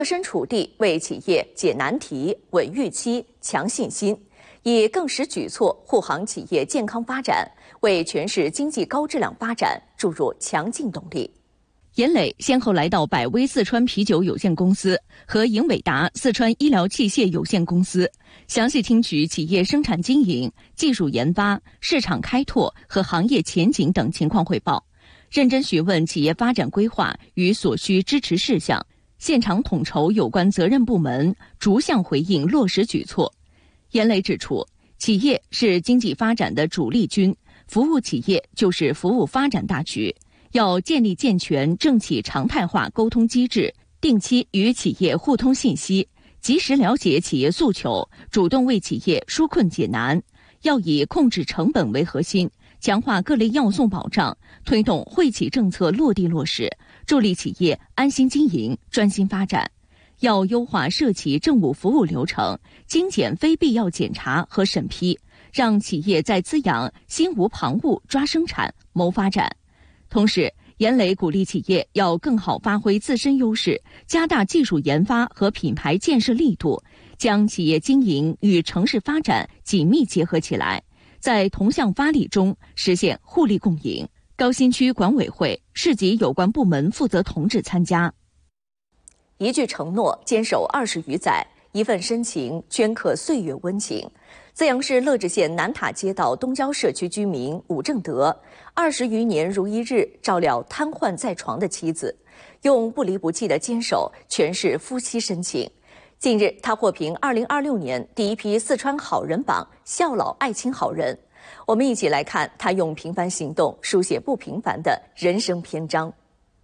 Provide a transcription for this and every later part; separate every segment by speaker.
Speaker 1: 身处地，为企业解难题、稳预期、强信心，以更实举措护航企业健康发展，为全市经济高质量发展注入强劲动力。
Speaker 2: 严磊先后来到百威四川啤酒有限公司和英伟达四川医疗器械有限公司，详细听取企业生产经营、技术研发、市场开拓和行业前景等情况汇报，认真询问企业发展规划与所需支持事项，现场统筹有关责任部门，逐项回应落实举措。严磊指出，企业是经济发展的主力军，服务企业就是服务发展大局。要建立健全政企常态化沟通机制，定期与企业互通信息，及时了解企业诉求，主动为企业纾困解难。要以控制成本为核心，强化各类要素保障，推动惠企政策落地落实，助力企业安心经营、专心发展。要优化涉企政务服务流程，精简非必要检查和审批，让企业在滋养心无旁骛抓生产、谋发展。同时，严磊鼓励企业要更好发挥自身优势，加大技术研发和品牌建设力度，将企业经营与城市发展紧密结合起来，在同向发力中实现互利共赢。高新区管委会、市级有关部门负责同志参加。
Speaker 1: 一句承诺，坚守20余载；一份深情，镌刻岁月温情。资阳市乐至县南塔街道东郊社区居民武正德，20余年如一日照料瘫痪在床的妻子，用不离不弃的坚守诠释夫妻深情。近日，他获评2026年第一批四川好人榜孝老爱亲好人。我们一起来看他用平凡行动书写不平凡的人生篇章。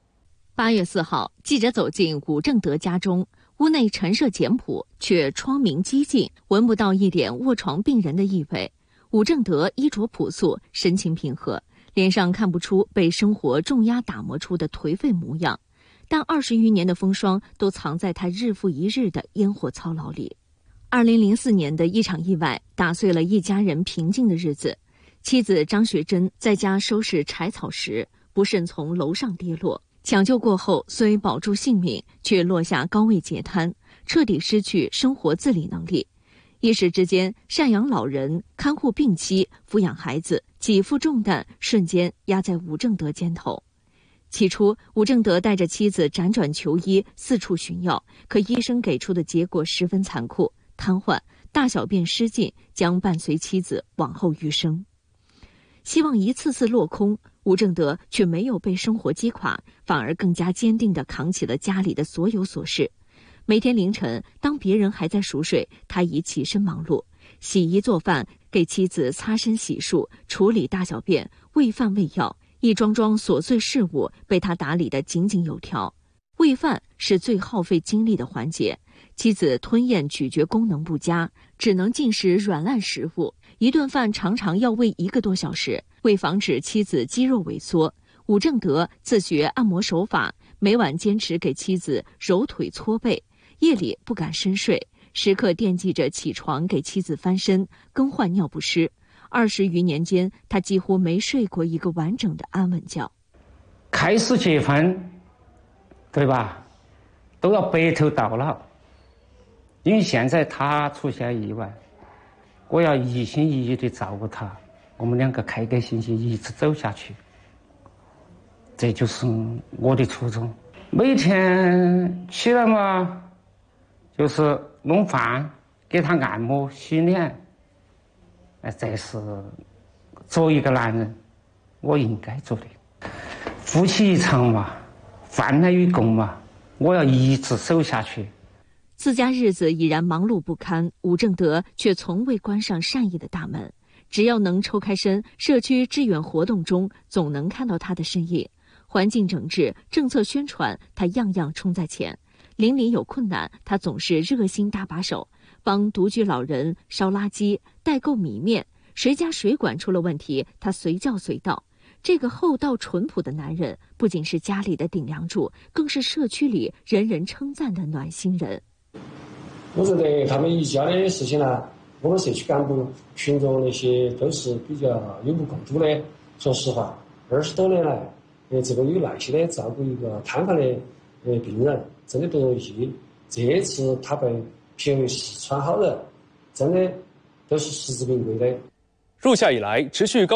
Speaker 2: 8月4号，记者走进武正德家中，屋内陈设简朴，却窗明几净，闻不到一点卧床病人的意味。武正德衣着朴素，神情平和，脸上看不出被生活重压打磨出的颓废模样，但20余年的风霜都藏在他日复一日的烟火操劳里。2004年的一场意外打碎了一家人平静的日子。妻子张学珍在家收拾柴草时，不慎从楼上跌落。抢救过后，虽保住性命，却落下高位截瘫，彻底失去生活自理能力。一时之间，赡养老人、看护病妻、抚养孩子，几负重担瞬间压在武正德肩头。起初，武正德带着妻子辗转求医，四处寻药，可医生给出的结果十分残酷：瘫痪，大小便失禁，将伴随妻子往后余生。希望一次次落空，武正德却没有被生活击垮，反而更加坚定地扛起了家里的所有琐事。每天凌晨，当别人还在熟睡，他已起身忙碌，洗衣做饭，给妻子擦身洗漱，处理大小便，喂饭喂药，一桩桩琐碎事务被他打理得井井有条。喂饭是最耗费精力的环节，妻子吞咽咀嚼功能不佳，只能进食软烂食物，一顿饭常常要喂1个多小时。为防止妻子肌肉萎缩，武正德自学按摩手法，每晚坚持给妻子揉腿搓背，夜里不敢深睡，时刻惦记着起床给妻子翻身、更换尿不湿。20余年间，他几乎没睡过一个完整的安稳觉。
Speaker 3: 开始结婚，对吧？都要白头到老，因为现在他出现意外，我要一心一意地照顾他，我们2个开开心心一直走下去，这就是我的初衷。每天起来嘛，就是弄饭，给他按摩、洗脸，这是作为一个男人我应该做的。夫妻一场嘛，饭来与共嘛，我要一直守下去。
Speaker 2: 自家日子已然忙碌不堪，武正德却从未关上善意的大门。只要能抽开身，社区志愿活动中总能看到他的身影。环境整治、政策宣传，他样样冲在前。邻里有困难，他总是热心搭把手，帮独居老人烧垃圾、代购米面，谁家水管出了问题，他随叫随到。这个厚道淳朴的男人，不仅是家里的顶梁柱，更是社区里人人称赞的暖心人。
Speaker 4: 我觉得他们一家的事情呢，我们社区干部、群众那些都是比较有目共睹的。说实话，20多年来，这个有耐心的照顾一个瘫痪的病人，真的不容易。 这次他被评为四川好人，真的都是实至名归的。
Speaker 5: 入夏以来，持续高